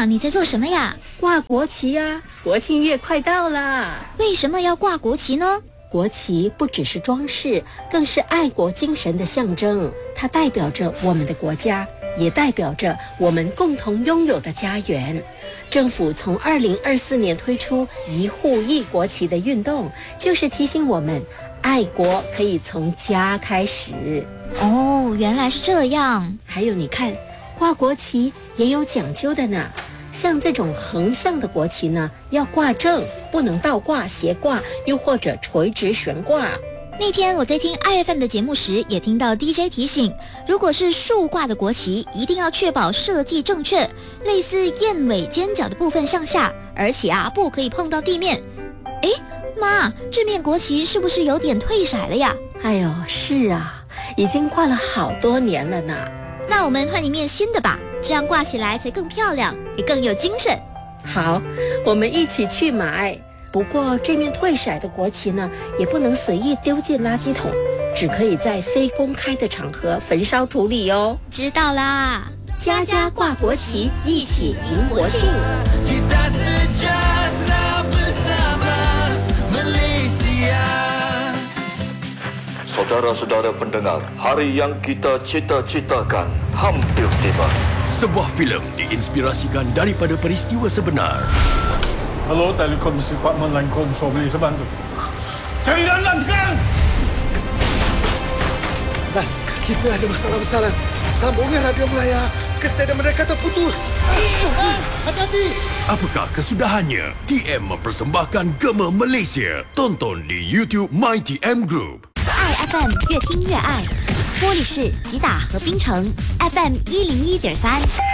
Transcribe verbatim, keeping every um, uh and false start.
妈，你在做什么呀？ 挂国旗呀、啊！国庆月快到了。 为什么要挂国旗呢？ 国旗不只是装饰，更是爱国精神的象征。它代表着我们的国家，也代表着我们共同拥有的家园。政府从二零二四年推出一户一国旗的运动，就是提醒我们，爱国可以从家开始。 哦，原来是这样。 还有你看，挂国旗也有讲究的呢。像这种横向的国旗呢，要挂正，不能倒挂、斜挂，又或者垂直悬挂。 那天我在听 I F M 的节目时，也听到 D J 提醒，如果是竖挂的国旗，一定要确保设计正确，类似燕尾尖角的部分向下，而且啊，不可以碰到地面。诶，妈，这面国旗是不是有点褪色了呀？ 哎呦，是啊，已经挂了好多年了呢。 那我们换一面新的吧，这样挂起来才更漂亮，也更有精神。 好，我们一起去买。不过这面褪色的国旗呢，也不能随意丢进垃圾桶，只可以在非公开的场合焚烧处理哦。 知道啦， 家家挂国旗，一起迎国庆。 Saudara-saudara pendengar, hari yang kita cita-citakan hampir tiba. Sebuah filem diinspirasikan daripada peristiwa sebenar. Hello, Telekom Department Line Control, boleh saya bantu? Cari Lanlan sekarang! Lan, kita ada masalah besar, Lan. Sambungan radio Melaya ke stadium mereka terputus. Hati-hati! Apakah kesudahannya? T M mempersembahkan Gema Malaysia. Tonton di YouTube My T M Group. I F M 越听越爱，玻璃市吉打和槟城 F M 一零一点三。